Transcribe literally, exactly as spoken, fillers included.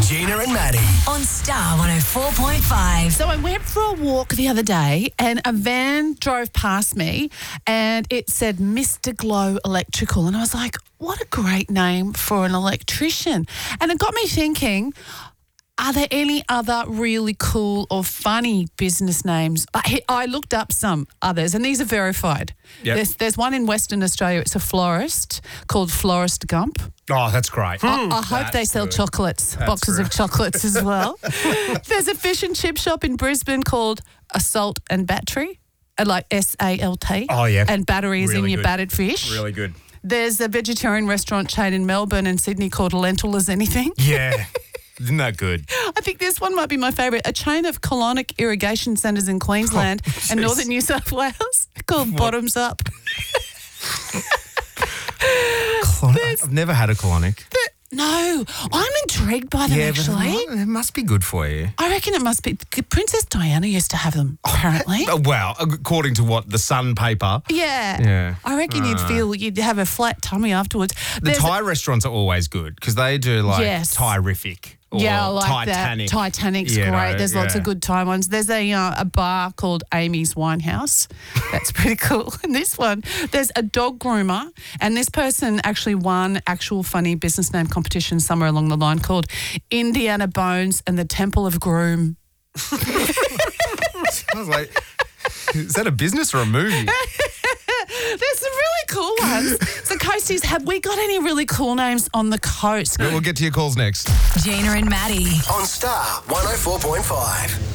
Gina and Maddie. On Star one oh four point five. So I went for a walk the other day and a van drove past me and it said Mister Glow Electrical. And I was like, what a great name for an electrician. And it got me thinking, are there any other really cool or funny business names? I, I looked up some others and these are verified. Yep. There's, there's one in Western Australia. It's a florist called Florist Gump. Oh, that's great. I, I hope they sell good. chocolates, That's boxes right. of chocolates as well. There's a fish and chip shop in Brisbane called Assault and Battery, uh, like S A L T. Oh, yeah. And battery is in Really your good. battered fish. Really good. There's a vegetarian restaurant chain in Melbourne and Sydney called Lentil as Anything. Yeah. Isn't that good? I think this one might be my favourite. A chain of colonic irrigation centres in Queensland Oh, and jeez. northern New South Wales called Bottoms Up. Colonic. I've never had a colonic. No, I'm intrigued by them actually. but it must be good for you. I reckon it must be. Princess Diana used to have them, apparently. Oh, wow. According to what? The Sun paper. Yeah. Yeah. I reckon you'd feel you'd have a flat tummy afterwards. The There's- Thai restaurants are always good because they do like Yes. Thai-rific. Or Yeah, I like Titanic. that. Titanic's You great. know, There's lots yeah. of good Thai ones. There's a uh, a bar called Amy's Winehouse. That's pretty cool. And this one, there's a dog groomer, and this person actually won actual funny business name competition somewhere along the line called Indiana Bones and the Temple of Groom. I was like, is that a business or a movie? There's some really cool ones. So, Coasties, have we got any really cool names on the coast? We'll get to your calls next. Gina and Maddie. On Star one oh four point five.